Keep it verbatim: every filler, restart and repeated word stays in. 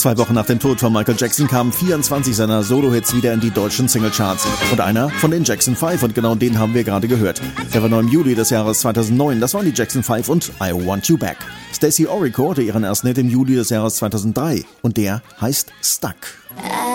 Zwei Wochen nach dem Tod von Michael Jackson kamen vierundzwanzig seiner Solo-Hits wieder in die deutschen Singlecharts. Und einer von den Jackson Five, und genau den haben wir gerade gehört. Der war noch im Juli des Jahres zweitausendneun, das waren die Jackson Five und I Want You Back. Stacey Orico hatte ihren ersten Hit im Juli des Jahres zweitausenddrei und der heißt Stuck.